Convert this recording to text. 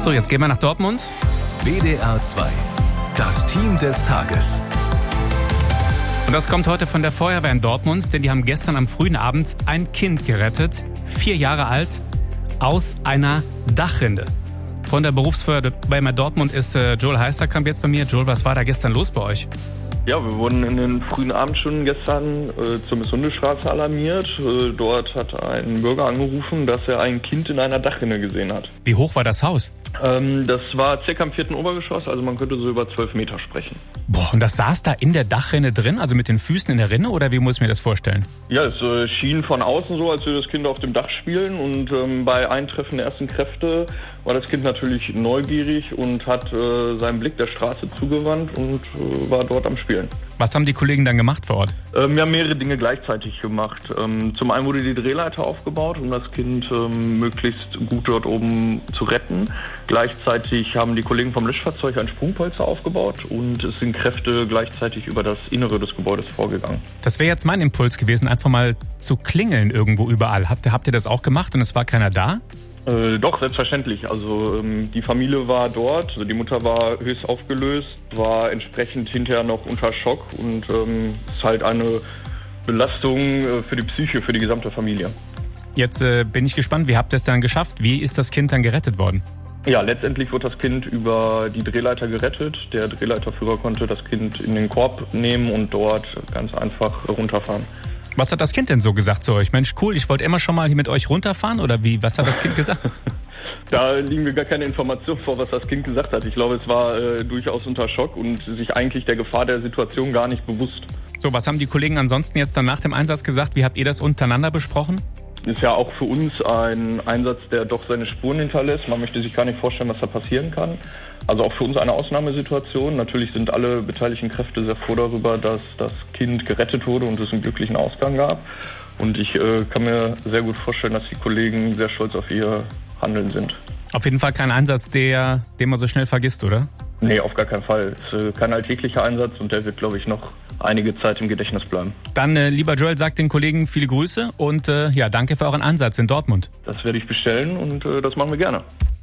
So, jetzt gehen wir nach Dortmund. WDR 2, das Team des Tages. Und das kommt heute von der Feuerwehr in Dortmund, denn die haben gestern am frühen Abend ein Kind gerettet, 4 Jahre alt, aus einer Dachrinne. Von der Berufsfeuerwehr Dortmund ist Joel Heisterkamp jetzt bei mir. Joel, was war da gestern los bei euch? Ja, wir wurden in den frühen Abendstunden gestern zur Missundestraße alarmiert. Dort hat ein Bürger angerufen, dass er ein Kind in einer Dachrinne gesehen hat. Wie hoch war das Haus? Das war circa im 4. Obergeschoss, also man könnte so über 12 Meter sprechen. Boah, und das saß da in der Dachrinne drin, also mit den Füßen in der Rinne, oder wie muss ich mir das vorstellen? Ja, es schien von außen so, als würde das Kind auf dem Dach spielen, und bei Eintreffen der ersten Kräfte war das Kind natürlich neugierig und hat seinen Blick der Straße zugewandt und war dort am Spielen. Was haben die Kollegen dann gemacht vor Ort? Wir haben mehrere Dinge gleichzeitig gemacht. Zum einen wurde die Drehleiter aufgebaut, um das Kind möglichst gut dort oben zu retten. Gleichzeitig haben die Kollegen vom Löschfahrzeug ein Sprungpolster aufgebaut und es sind Kräfte gleichzeitig über das Innere des Gebäudes vorgegangen. Das wäre jetzt mein Impuls gewesen, einfach mal zu klingeln irgendwo überall. Habt ihr das auch gemacht und es war keiner da? Doch, selbstverständlich. Also die Familie war dort, also die Mutter war höchst aufgelöst, war entsprechend hinterher noch unter Schock und ist halt eine Belastung für die Psyche, für die gesamte Familie. Jetzt bin ich gespannt, wie habt ihr es dann geschafft? Wie ist das Kind dann gerettet worden? Ja, letztendlich wurde das Kind über die Drehleiter gerettet. Der Drehleiterführer konnte das Kind in den Korb nehmen und dort ganz einfach runterfahren. Was hat das Kind denn so gesagt zu euch? Mensch, cool, ich wollte immer schon mal hier mit euch runterfahren, oder wie? Was hat das Kind gesagt? Da liegen mir gar keine Informationen vor, was das Kind gesagt hat. Ich glaube, es war durchaus unter Schock und sich eigentlich der Gefahr der Situation gar nicht bewusst. So, was haben die Kollegen ansonsten jetzt dann nach dem Einsatz gesagt? Wie habt ihr das untereinander besprochen? Ist ja auch für uns ein Einsatz, der doch seine Spuren hinterlässt. Man möchte sich gar nicht vorstellen, was da passieren kann. Also auch für uns eine Ausnahmesituation. Natürlich sind alle beteiligten Kräfte sehr froh darüber, dass das Kind gerettet wurde und es einen glücklichen Ausgang gab. Und ich kann mir sehr gut vorstellen, dass die Kollegen sehr stolz auf ihr Handeln sind. Auf jeden Fall kein Einsatz, den man so schnell vergisst, oder? Nee, auf gar keinen Fall. Es ist kein alltäglicher Einsatz und der wird, glaube ich, noch einige Zeit im Gedächtnis bleiben. Dann, lieber Joel, sagt den Kollegen viele Grüße und danke für euren Einsatz in Dortmund. Das werde ich bestellen und das machen wir gerne.